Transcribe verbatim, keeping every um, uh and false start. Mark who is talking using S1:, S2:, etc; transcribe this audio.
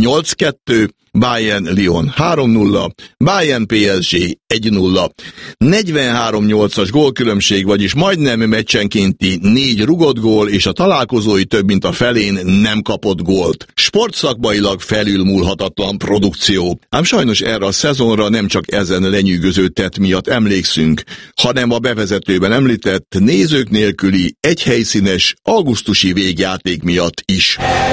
S1: nyolc kettő, Bayern Lyon három nulla, Bayern pé es gé egy nulla. negyvenhárom nyolcas gólkülönbség, vagyis majdnem meccsenkénti négy rugott gól, és a találkozói több mint a felén nem kapott gólt. Sportszakmailag felülmúlhatatlan produkció. Ám sajnos erre a szezonra nem csak ezen lenyűgöző tett miatt emlékszünk, hanem a bevezetőben említett nézők nélküli egyhelyszínes augusztusi végjáték miatt is.